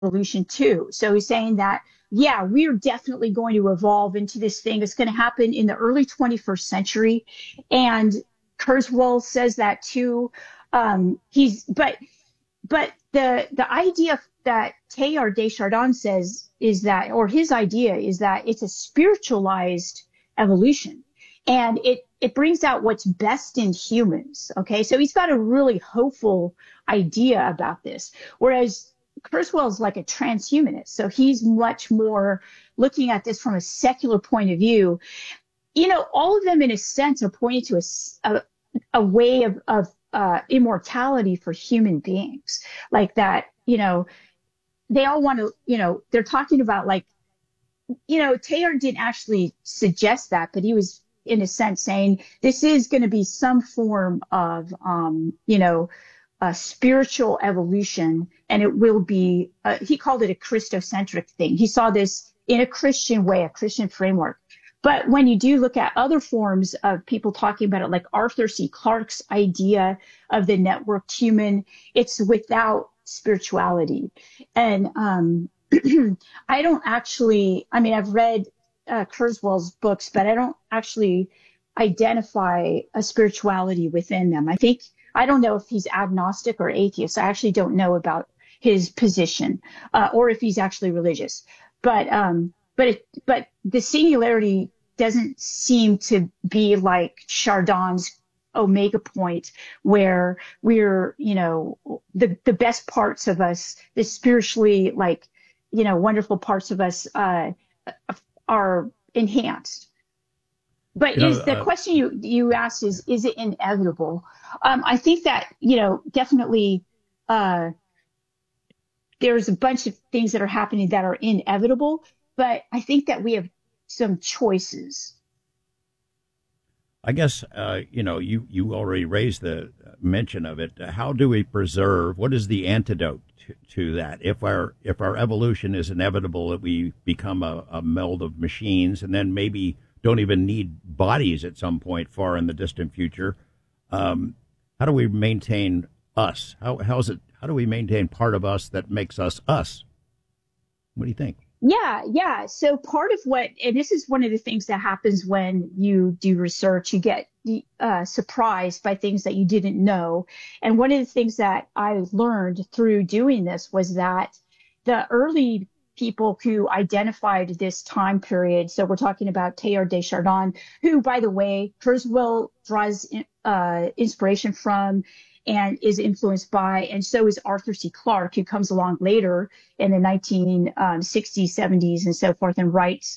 evolution too. So he's saying that, yeah, we're definitely going to evolve into this thing. It's going to happen in the early 21st century. And Kurzweil says that too. But the idea that Teilhard de Chardin says is that, or his idea is that it's a spiritualized evolution, and it brings out what's best in humans. Okay, so he's got a really hopeful idea about this, whereas Kurzweil is like a transhumanist, so he's much more looking at this from a secular point of view. All of them, in a sense, are pointing to a way of immortality for human beings, like that. They all want to. They're talking about, like, Taylor didn't actually suggest that, but he was, in a sense, saying this is going to be some form of, a spiritual evolution, and it will be. He called it a Christocentric thing. He saw this in a Christian way, a Christian framework. But when you do look at other forms of people talking about it, like Arthur C. Clarke's idea of the networked human, it's without spirituality. And I don't actually, I mean, I've read Kurzweil's books, but I don't actually identify a spirituality within them. I don't know if he's agnostic or atheist. I actually don't know about his position, or if he's actually religious. But the singularity doesn't seem to be like Chardin's omega point, where we're, the best parts of us, the spiritually, like, wonderful parts of us are enhanced. But is the question you asked is it inevitable? I think that, definitely there's a bunch of things that are happening that are inevitable, but I think that we have some choices. I guess, you already raised the mention of it. How do we preserve? What is the antidote to that? If our evolution is inevitable, that we become a meld of machines and then maybe don't even need bodies at some point far in the distant future, how do we maintain us? How do we maintain part of us that makes us us? What do you think? Yeah. So part of and this is one of the things that happens when you do research, you get surprised by things that you didn't know. And one of the things that I learned through doing this was that the early people who identified this time period, so we're talking about Teilhard de Chardin, who, by the way, Kurzweil draws inspiration from and is influenced by, and so is Arthur C. Clarke, who comes along later in the 1960s, 70s, and so forth, and writes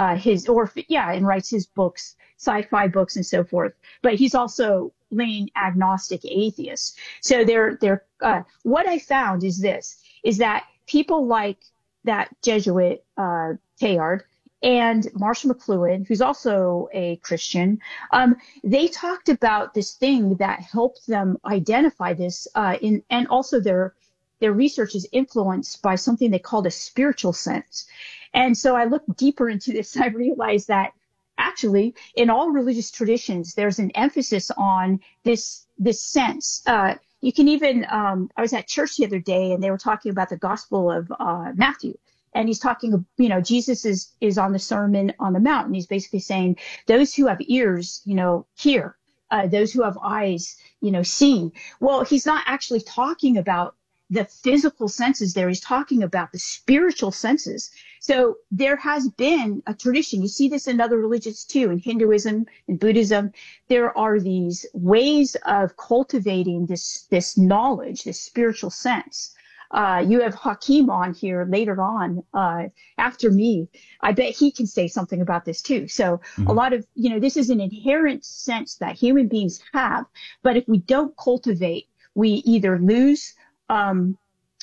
his books, sci-fi books, and so forth. But he's also laying agnostic atheist. So what I found is that people like that Jesuit Teilhard and Marshall McLuhan, who's also a Christian, they talked about this thing that helped them identify this, and also their research is influenced by something they called a spiritual sense. And so I looked deeper into this. I realized that actually in all religious traditions, there's an emphasis on this sense. You can even, I was at church the other day and they were talking about the Gospel of Matthew. And he's talking, Jesus is on the Sermon on the Mount, and he's basically saying, those who have ears, hear, those who have eyes, see. Well, he's not actually talking about the physical senses there. He's talking about the spiritual senses. So there has been a tradition. You see this in other religions too, in Hinduism and Buddhism. There are these ways of cultivating this knowledge, this spiritual sense. You have Hakeem on here later on, after me. I bet he can say something about this too. So a lot of, this is an inherent sense that human beings have, but if we don't cultivate, we either lose, and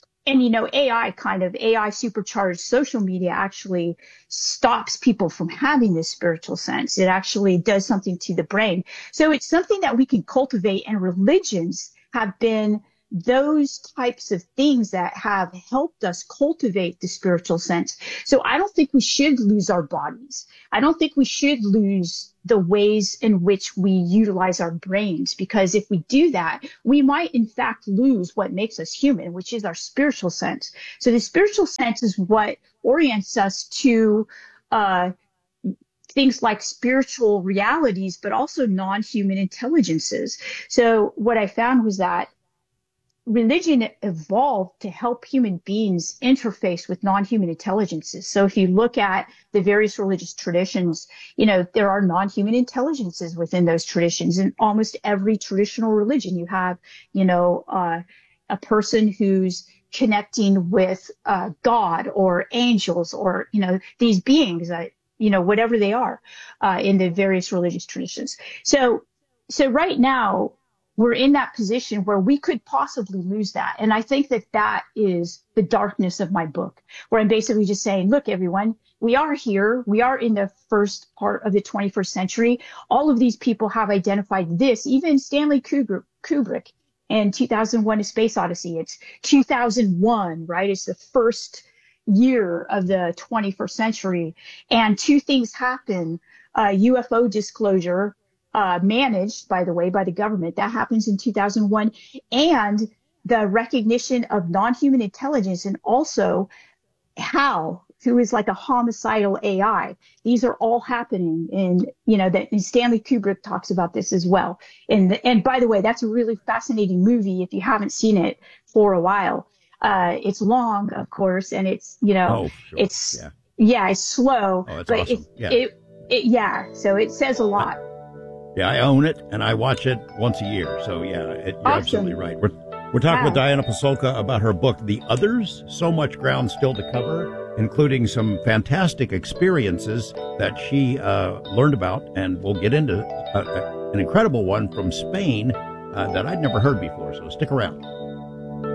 AI supercharged social media actually stops people from having this spiritual sense. It actually does something to the brain. So it's something that we can cultivate, and religions have been those types of things that have helped us cultivate the spiritual sense. So I don't think we should lose our bodies. I don't think we should lose the ways in which we utilize our brains, because if we do that, we might in fact lose what makes us human, which is our spiritual sense. So the spiritual sense is what orients us to things like spiritual realities, but also non-human intelligences. So what I found was that religion evolved to help human beings interface with non-human intelligences. So if you look at the various religious traditions, there are non-human intelligences within those traditions. In almost every traditional religion, you have, a person who's connecting with God or angels or, these beings that, whatever they are in the various religious traditions. So right now, we're in that position where we could possibly lose that. And I think that that is the darkness of my book, where I'm basically just saying, look, everyone, we are here. We are in the first part of the 21st century. All of these people have identified this, even Stanley Kubrick in 2001: A Space Odyssey. It's 2001, right? It's the first year of the 21st century. And two things happen. UFO disclosure, managed, by the way, by the government. That happens in 2001. And the recognition of non-human intelligence, and also HAL, who is like a homicidal AI. These are all happening and Stanley Kubrick talks about this as well. And by the way, that's a really fascinating movie if you haven't seen it for a while. It's long, of course, and it's, sure. it's, yeah, it's slow, oh, it's but awesome. so it says a lot. Yeah, I own it, and I watch it once a year. So, you're Awesome. absolutely right. We're talking with Diana Pasulka about her book, The Others, So Much Ground Still to Cover, including some fantastic experiences that she learned about, and we'll get into an incredible one from Spain that I'd never heard before. So stick around.